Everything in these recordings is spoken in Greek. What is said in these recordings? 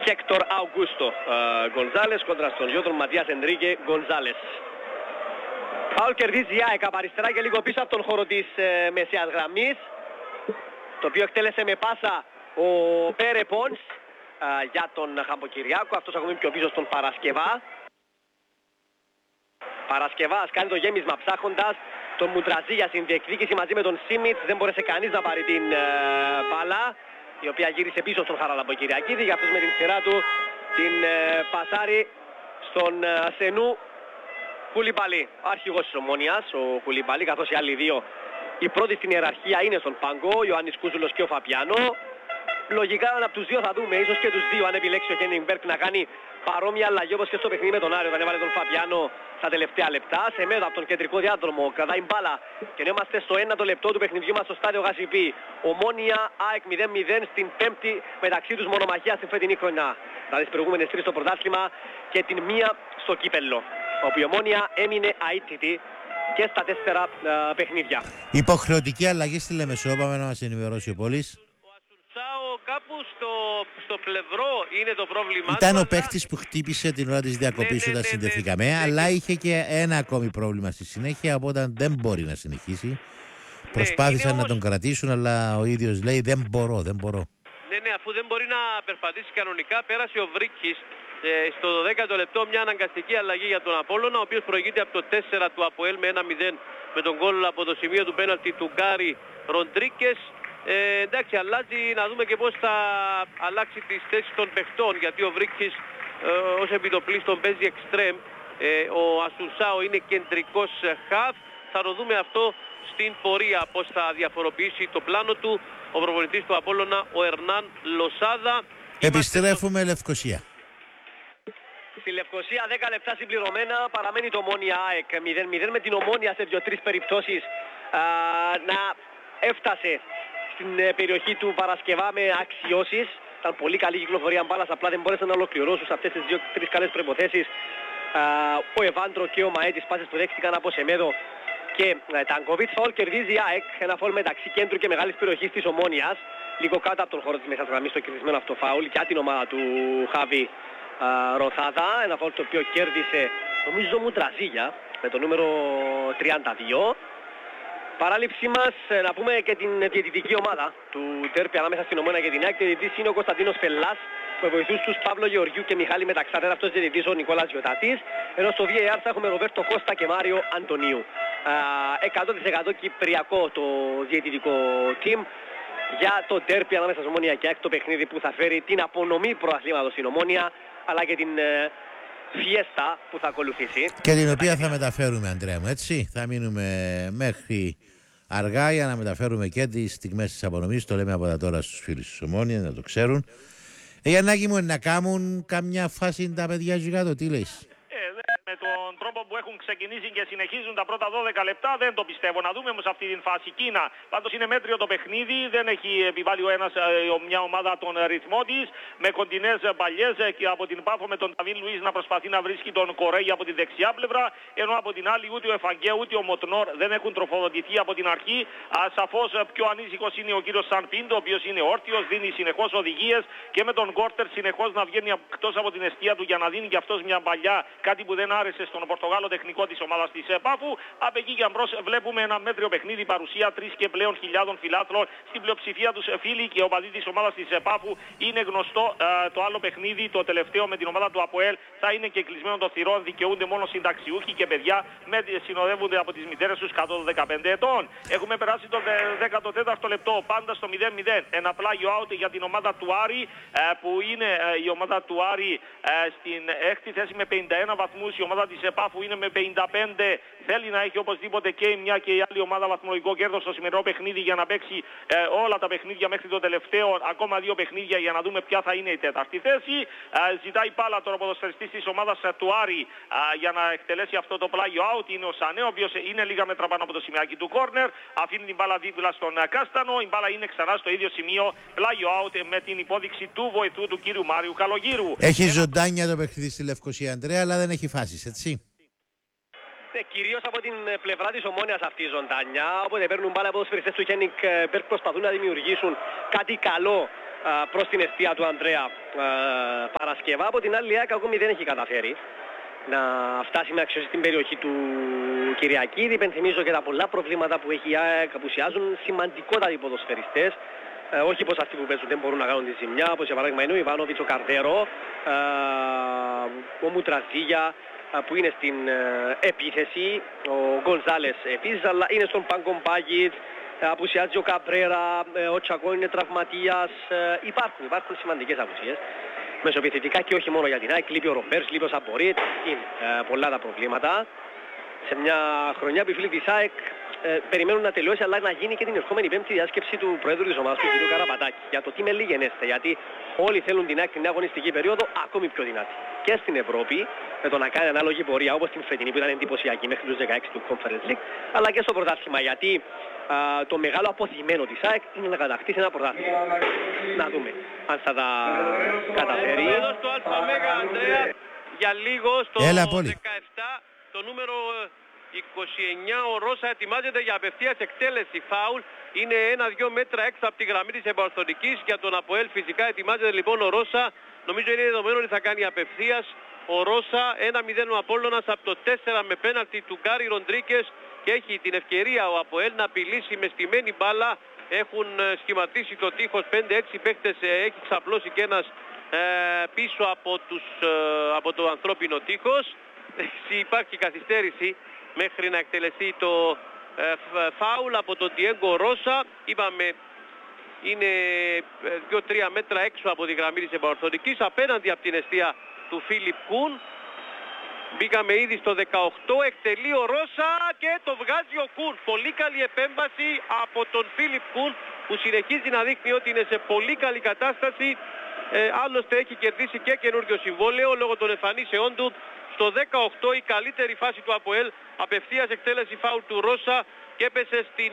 Χέκτορ Αουγκούστο Γκονζάλες κόντρα στον γιο του Ματίας Ενρίκε Γκονζάλες. Φάουλ κερδίζει η ΑΕΚ από αριστερά και λίγο πίσω από τον χώρο της μεσαίας γραμμής, το οποίο εκτέλεσε με πάσα ο Πέρε Πόνς για τον Χαμποκυριάκο. Αυτός ακόμη πιο πίσω στον Παρασκευά. Παρασκευάς κάνει το γέμισμα ψάχνοντας τον Μουντραζή για συνδιεκδίκηση μαζί με τον Σίμιτς. Δεν μπόρεσε κανείς να πάρει την μπάλα, η οποία γύρισε πίσω στον Χαραλαμποκυριακίδη. Για αυτός με την σειρά του την πασάρει στον Σενού Κουλιμπαλί. Ο αρχηγός της Ομόνοιας, ο Κουλιμπαλί, καθώς οι άλλοι δύο, η πρώτη στην ιεραρχία είναι στον πάγκο, ο Ιωάννης Κούζουλος και ο Φαπιάνο. Λογικά από τους δύο θα δούμε, ίσως και τους δύο, αν επιλέξει ο Χένιγκμπεργκ να κάνει παρόμοια αλλαγή όπως και στο παιχνίδι με τον Άριο, όταν έβαλε τον Φαπιάνο στα τελευταία λεπτά. Σε μέδο από τον κεντρικό διάδρομο κρατάει μπάλα και είμαστε στο 1ο λεπτό του παιχνιδιού μας στο στάδιο Γασιπί. Ομόνια ΑΕΚ 0-0 στην πέμπτη μεταξύ τους μονομαχία στην φετινή χρονιά. Δηλαδή τις προηγούμενες τρεις στο πρωτάθλημα και την μία στο κύπελλο, όπου η Ομόνια έμεινε αίτητη και στα 4 παιχνίδια. Υποχρεωτική αλλαγή στη Λεμεσό, πάμε να μας ενημερώσει ο Πόλης. Κάπου στο πλευρό είναι το πρόβλημά. Ήταν ο παίχτης που χτύπησε την ώρα της διακοπής όταν συνδεθήκαμε, αλλά είχε και ένα ακόμη πρόβλημα στη συνέχεια, οπότε δεν μπορεί να συνεχίσει. Προσπάθησαν να τον κρατήσουν, αλλά ο ίδιος λέει δεν μπορώ. Ναι, αφού δεν μπορεί να περπατήσει κανονικά, πέρασε ο Βρίκης στο 12ο λεπτό μια αναγκαστική αλλαγή για τον Απόλλωνα, ο οποίος προηγείται από το 4 του ΑΠΟΕΛ με 1-0 με τον γκολ από το σημείο του πέναλτι του Γκάρι Ροντρίκες. Εντάξει, αλλάζει, να δούμε και πώς θα αλλάξει τις θέσεις των παιχτών, γιατί ο Βρίκης ως επιτοπλίστων παίζει εξτρέμ, ο Ασουνσάο είναι κεντρικός χαφ. Θα το δούμε αυτό στην πορεία, πώς θα διαφοροποιήσει το πλάνο του ο προπονητής του Απόλλωνα, ο Ερνάν Λοσάδα. Επιστρέφουμε Λευκοσία. Στη Λευκοσία 10 λεπτά συμπληρωμένα, παραμένει το Ομόνια ΑΕΚ 0-0 με την Ομόνια σε 2-3 περιπτώσεις να έφτασε στην περιοχή του Παρασκευά με αξιώσεις. Ήταν πολύ καλή κυκλοφορία μπάλας, απλά δεν μπόρεσαν να ολοκληρώσουν σε αυτές τις 2-3 καλές προϋποθέσεις ο Εβάντρο και ο Μαέτης, πάσες που δέχτηκαν από Σεμέδο και Τανκοβίτς. Φαουλ κερδίζει η ΑΕΚ, ένα φαουλ μεταξύ κέντρου και μεγάλης περιοχής της Ομόνιας, λίγο κάτω από τον χώρο της μέσας γραμμής, το κερδισμένο αυτό φαουλ για την ομάδα του Χάβη Ροθάδα. Ένα φαουλ το οποίο κέρδισε νομίζω Μουντραζίγια με το νούμερο 32. Παράληψή μας, να πούμε και την διαιτητική ομάδα του Τέρπι ανάμεσα στην Ομόνα και την ΑΕΚ. Διαιτητής είναι ο Κωνσταντίνος Πελάς, με βοηθούς τους Παύλο Γεωργιού και Μιχάλη Μεταξάτερα. Αυτός διαιτητής ο Νικόλας Γιωτάτης. Ενώ στο VAR θα έχουμε Ροβέρτο Κώστα και Μάριο Αντωνίου. 100% κυπριακό το διαιτητικό team για το Τέρπι ανάμεσα στην Ομόνα και ΑΕΚ, το παιχνίδι που θα φέρει την απονομή προαθλήματος στην Ομόνα, αλλά και την φιέστα που θα ακολουθήσει. Και την οποία θα μεταφέρουμε, Αντρέα μου, έτσι. Θα μείνουμε μέχρι αργά για να μεταφέρουμε και τις στιγμές της απονομής. Το λέμε από τα τώρα στους φίλους της Ομόνοιας, να το ξέρουν. Γιαννάκη μου, να κάνουν καμιά φάση τα παιδιά γιγάτο, τι λες? Με τον τρόπο που έχουν ξεκινήσει και συνεχίζουν τα πρώτα 12 λεπτά δεν το πιστεύω. Να δούμε όμως αυτή την φάση. Κίνα. Πάντως είναι μέτριο το παιχνίδι. Δεν έχει επιβάλει ο ένας μια ομάδα τον ρυθμό της. Με κοντινές παλιές και από την Πάφο με τον Ταβίν Λουίς να προσπαθεί να βρίσκει τον Κορέγια από τη δεξιά πλευρά. Ενώ από την άλλη ούτε ο Εφαγκέ ούτε ο Μοτνόρ δεν έχουν τροφοδοτηθεί από την αρχή. Σαφώς πιο ανήσυχος είναι ο κύριος Σανπίντο, ο οποίος είναι όρθιος, δίνει συνεχώς οδηγίες και με τον Κόρτερ συνεχώς να βγαίνει εκτός από την εστία του για να δίνει και αυτός μια παλιά, κάτι που δεν άρεσε στον Πορτογάλο τεχνικό της ομάδας της Πάφου. Από εκεί και αμπρός βλέπουμε ένα μέτριο παιχνίδι, παρουσία 3 και πλέον χιλιάδων φιλάθλων. Στην πλειοψηφία τους φίλοι και οπαδοί της ομάδας της Πάφου. Είναι γνωστό το άλλο παιχνίδι, το τελευταίο με την ομάδα του ΑΠΟΕΛ, θα είναι και κλεισμένο των θυρών. Δικαιούνται μόνο συνταξιούχοι και παιδιά συνοδεύονται από τις μητέρες τους κάτω των 15 ετών. Έχουμε περάσει το 14ο λεπτό, πάντα στο 0-0. Ένα πλάγιο out για την ομάδα του Άρη, που είναι η ομάδα του Άρη στην 6η θέση με 51 βαθμούς. Η ομάδα της Πάφου είναι με 55. Θέλει να έχει οπωσδήποτε και η μια και η άλλη ομάδα βαθμολογικό κέρδος στο σημερινό παιχνίδι για να παίξει όλα τα παιχνίδια μέχρι το τελευταίο, ακόμα 2 παιχνίδια για να δούμε ποια θα είναι η τέταρτη θέση. Ζητάει πάλα τώρα ο ποδοσφαιριστής της ομάδας του Άρη για να εκτελέσει αυτό το πλάγιο out. Είναι ο Σανέ, ο οποίος είναι λίγα μέτρα πάνω από το σημειάκι του κόρνερ. Αφήνει την μπάλα δίπλα στον Κάστανο. Η μπάλα είναι ξανά στο ίδιο σημείο, πλάγιο out, με την υπόδειξη του βοηθού του κύριου Μάριου Καλογύρου. Έχει ζωντάνια το παιχνίδι στη Λευκοσία, Αντρέα, αλλά δεν έχει φάσεις, έτσι. Κυρίως από την πλευρά της Ομόνοιας αυτή η ζωντανιά, όποτε παίρνουν μπάλα από τους ποδοσφαιριστές του Χένικμπεργκ προσπαθούν να δημιουργήσουν κάτι καλό προς την αιστεία του Ανδρέα Παρασκευά. Από την άλλη η ΑΕΚ ακόμη δεν έχει καταφέρει να φτάσει με αξιώσεις στην περιοχή του Κυριακίδη. Υπενθυμίζω και τα πολλά προβλήματα που έχει η ΑΕΚ, απουσιάζουν σημαντικότατοι ποδοσφαιριστές. Όχι πως αυτοί που παίζουν δεν μπορούν να κάνουν τη ζημιά, όπως για παράδειγμα είναι ο Ιβάνοβιτς, ο Καρδέρο, ο Μουτραζίγια που είναι στην επίθεση, ο Γκονζάλες επίσης, αλλά είναι στον πάγκο Μπάγιτς, απουσιάζει ο Καμπρέρα, ο Τσακό είναι τραυματίας, υπάρχουν σημαντικές απουσίες. Μεσοεπιθετικά και όχι μόνο για την ΑΕΚ, λείπει ο Ρομπέρς, λείπει ο Σαμπορίτ, είναι πολλά τα προβλήματα. Σε μια χρονιά που οι φίλοι της ΑΕΚ περιμένουν να τελειώσει, αλλά να γίνει και την ερχόμενη πέμπτη διάσκεψη του Προέδρου της ομάδας, του κ. Καραπατάκη, για το τι με λιγενέστε, γιατί όλοι θέλουν την ΑΕΚ την αγωνιστική περίοδο ακόμη πιο δυνατή. Και στην Ευρώπη, με το να κάνει ανάλογη πορεία όπως την φετινή που ήταν εντυπωσιακή μέχρι τους 16 του Conference League, αλλά και στο πρωτάθλημα, γιατί το μεγάλο αποθυμένο της ΑΕΚ είναι να κατακτήσει ένα πρωτάθλημα. Να δούμε αν θα τα καταφέρει. Εδώ στο ΑΜΕΓΑ, Ανδρέα, για λίγο στο 17, το νούμερο 29, ο Ρώσα ετοιμάζεται για απευθείας εκτέλεση φάουλ. Είναι 1-2 μέτρα έξω από τη γραμμή της εμπαστονικής. Για τον ΑΠΟΕΛ φυσικά ετοιμάζεται λοιπόν ο Ρώσα. Νομίζω είναι δεδομένο ότι θα κάνει απευθείας ο Ρώσα. 1-0 ο Απόλλωνας από το 4 με πέναλτι του Γκάρι Ροντρίκες. Και έχει την ευκαιρία ο ΑΠΟΕΛ να απειλήσει με στημένη μπάλα. Έχουν σχηματίσει το τείχος 5-6 παίκτες. Έχει ξαπλώσει και ένας πίσω από το ανθρώπινο τείχος. Υπάρχει καθυστέρηση μέχρι να εκτελεστεί το φάουλ από τον Διέγκο Ρώσα. Είπαμε είναι 2-3 μέτρα έξω από τη γραμμή της εμπορθωτικής, απέναντι από την εστία του Φίλιπ Κουν. Μπήκαμε ήδη στο 18, εκτελεί ο Ρώσα και το βγάζει ο Κουν. Πολύ καλή επέμβαση από τον Φίλιπ Κουν, που συνεχίζει να δείχνει ότι είναι σε πολύ καλή κατάσταση. Άλλωστε έχει κερδίσει και καινούριο συμβόλαιο λόγω των εμφανίσεών του. Στο 18 η καλύτερη φάση του ΑΠΟΕΛ, απευθείας εκτέλεση φάουλ του Ρώσα και έπεσε στην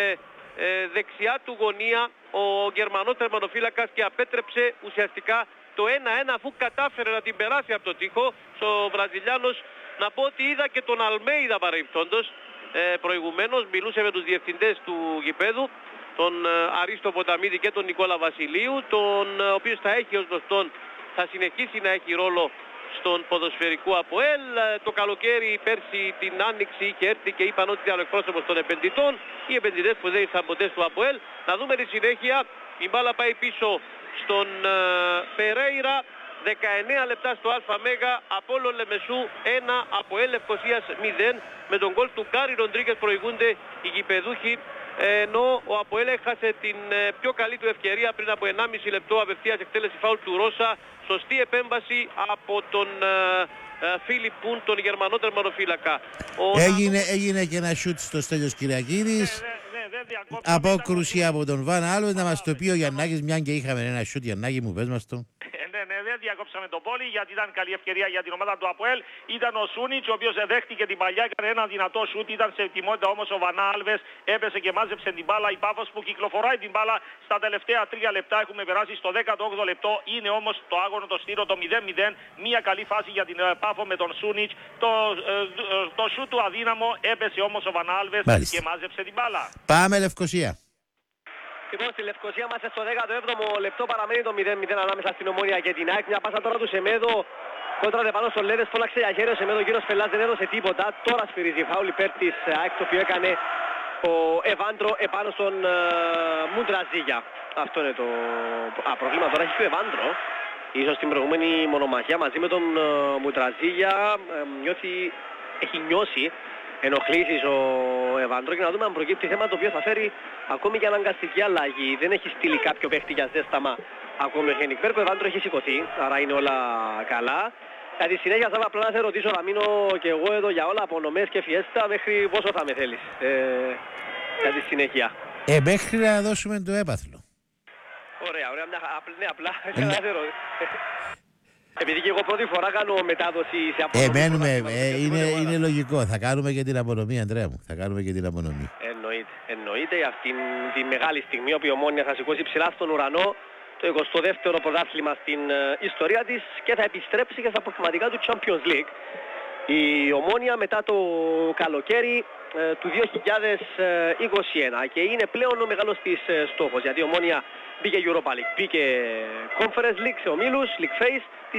δεξιά του γωνία ο Γερμανός τερματοφύλακας και απέτρεψε ουσιαστικά το 1-1, αφού κατάφερε να την περάσει από το τοίχο. Ο Βραζιλιάνος, να πω ότι είδα και τον Αλμέιδα παρεμπιπτόντος προηγουμένως, μιλούσε με τους διευθυντές του γηπέδου, τον Αρίστο Ποταμίδη και τον Νικόλα Βασιλείου, τον οποίος θα έχει ως γνωστόν, θα συνεχίσει να έχει ρόλο στον ποδοσφαιρικό ΑΠΟΕΛ. Το καλοκαίρι πέρσι την Άνοιξη είχε έρθει και είπαν ότι ήταν ο εκπρόσωπος των επενδυτών. Οι επενδυτές που δεν ήρθαν ποτέ στο ΑΠΟΕΛ. Να δούμε τη συνέχεια. Η μπάλα πάει πίσω στον Περέιρα. 19 λεπτά στο ΑΜΕΓΑ, Απόλλων Λεμεσού 1, ΑΠΟΕΛ Λευκωσίας 0. Με τον γκολ του Γκάρι Ροντρίκες προηγούνται οι γηπεδούχοι, ενώ ο ΑΠΟΕΛ έχασε την πιο καλή του ευκαιρία πριν από 1,5 λεπτό, απευθείας εκτέλεση φάουλ του Ρώσα. Σωστή επέμβαση από τον Φίλιπ Πουν, τον Γερμανό τερματοφύλακα. Έγινε και ένα σούτ στο Στέλιος Κυριακίδης. Απόκρουση από τον Βαν Άλβες. Να μας το πει ο Γιαννάκης, μια και είχαμε ένα σούτ. Γιαννάκη μου, πες μας το. Δεν διακόψαμε τον πόλη, γιατί ήταν καλή ευκαιρία για την ομάδα του ΑΠΟΕΛ. Ήταν ο Σούνιτς, ο οποίος δέχτηκε την παλιά, έκανε ένα δυνατό σούτ. Ήταν σε ετοιμότητα όμως ο Βανάλβες, έπεσε και μάζεψε την μπάλα. Η Πάφος που κυκλοφοράει την μπάλα στα τελευταία 3 λεπτά. Έχουμε περάσει στο 18ο λεπτό. Είναι όμως το άγωνο το στήρο, το 0-0. Μια καλή φάση για την Πάφο με τον Σούνιτς. Το σούτ του αδύναμο, έπεσε όμως ο Βανάλβες και μάζεψε την μπάλα. Πάμε Λευκωσία. Λοιπόν, στη Λευκωσία είμαστε στο 17ο λεπτό, παραμένει το 0-0 ανάμεσα στην Ομόνια και την ΑΕΚ. Μια πάσα τώρα του Σεμέδο, κόντρατε πάνω στο Λέδες, φώναξε για χέρι ο Σεμέδο, κύριος Φελάς δεν έδωσε τίποτα. Τώρα σφυρίζει φάουλ υπέρ της ΑΕΚ, το οποίο έκανε ο Εβάντρο επάνω στον Μουντραζίγια. Αυτό είναι το πρόβλημα, τώρα έχει και ο Εβάντρο. Ίσως στην προηγούμενη μονομαχία μαζί με τον Μουντραζίγια έχει νιώσει ενοχλήσεις ο Εβάντρο, και να δούμε αν προκύπτει θέμα το οποίο θα φέρει ακόμη και αναγκαστική αλλαγή. Δεν έχει στείλει κάποιο παίχτη για ζέσταμα ακόμη ο Χένικ Μπέρκ. Ο Εβάντρο έχει σηκωθεί, άρα είναι όλα καλά. Για τη συνέχεια θα απλά να σε ρωτήσω, να μείνω και εγώ εδώ για όλα, απονομές και φιέστα, μέχρι πόσο θα με θέλεις για τη συνέχεια? Μέχρι να δώσουμε το έπαθλο. Ωραία, απλά να σε ρωτήσω. Επειδή και εγώ πρώτη φορά κάνω μετάδοση σε απονομή. Είναι λογικό. Θα κάνουμε και την απονομή, Ανδρέα μου. Θα κάνουμε και την απονομή. Εννοείται για αυτήν τη μεγάλη στιγμή, όπου η Ομόνια θα σηκώσει ψηλά στον ουρανό το 22ο πρωτάθλημα στην ιστορία της και θα επιστρέψει και στα αποκλειματικά του Champions League. Η Ομόνια μετά το καλοκαίρι του 2021, και είναι πλέον ο μεγάλος της στόχος, γιατί η Ομόνια μπήκε Europa League, μπήκε Conference League σε ομίλους, League Phase.